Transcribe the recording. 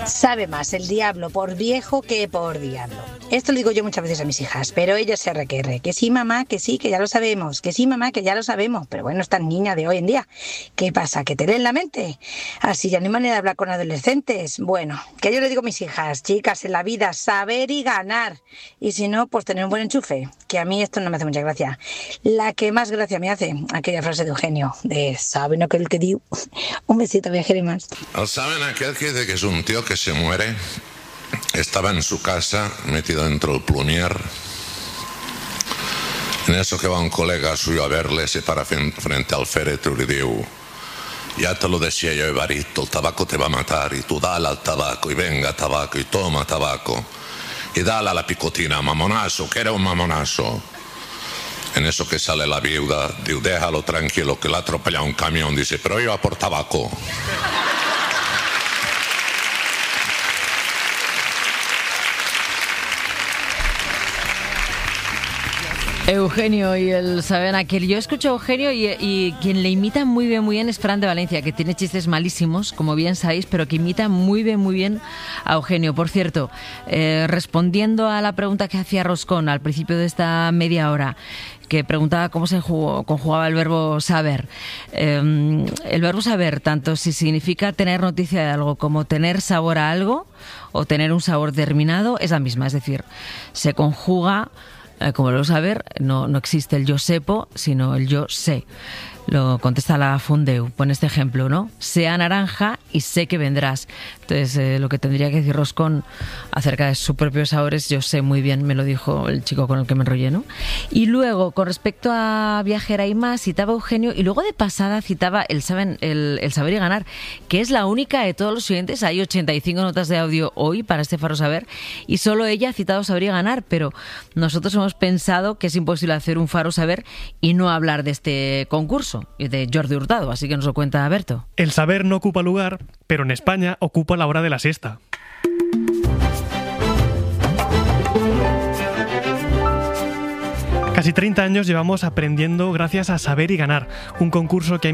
Sabe más el diablo por viejo que por diablo. Esto lo digo yo muchas veces a mis hijas, pero ellas se requerre. Que sí, mamá, que sí, que ya lo sabemos. Que sí, mamá, que ya lo sabemos. Pero bueno, estas niñas de hoy en día, ¿qué pasa? ¿Que te leen la mente? Así ya no hay manera de hablar con adolescentes. Bueno, que yo le digo a mis hijas, chicas, en la vida, saber y ganar. Y si no, pues tener un buen enchufe. Que a mí esto no me hace mucha gracia. La que más gracia me hace, aquella frase de Eugenio, de ¿saben aquel que dio? Un besito, viajero y más. ¿Saben aquel que dice que es un tío que se muere? Estaba en su casa, metido dentro del plumier. En eso que va un colega suyo a verle, se para frente al féretro y dice: ya te lo decía yo, Evarito, el tabaco te va a matar, y tú dale al tabaco, y venga tabaco, y toma tabaco, y dale a la picotina, mamonazo, que era un mamonazo. En eso que sale la viuda, dice: déjalo tranquilo, que le ha atropellado un camión. Dice: pero iba por tabaco. Eugenio y el saben aquel. Yo escucho a Eugenio y quien le imita muy bien es Fran de Valencia, que tiene chistes malísimos, como bien sabéis, pero que imita muy bien a Eugenio. Por cierto, respondiendo a la pregunta que hacía Roscón al principio de esta media hora, que preguntaba cómo se conjugaba el verbo saber. El verbo saber, tanto si significa tener noticia de algo como tener sabor a algo o tener un sabor determinado, es la misma. Es decir, se conjuga como lo saber, no existe el yo sepo, sino el yo sé. Lo contesta la Fundeu, pone este ejemplo, ¿no? Sea naranja y sé que vendrás. Entonces, lo que tendría que decir Roscón acerca de sus propios sabores, yo sé muy bien, me lo dijo el chico con el que me enrollé, ¿no? Y luego, con respecto a Viajera y más, citaba Eugenio, y luego de pasada citaba el saber y ganar, que es la única de todos los oyentes. Hay 85 notas de audio hoy para este Faro Saber, y solo ella ha citado saber y ganar, pero nosotros hemos pensado que es imposible hacer un Faro Saber y no hablar de este concurso de Jordi Hurtado, así que nos lo cuenta Berto. El saber no ocupa lugar, pero en España ocupa la hora de la siesta. Casi 30 años llevamos aprendiendo gracias a Saber y Ganar, un concurso que ha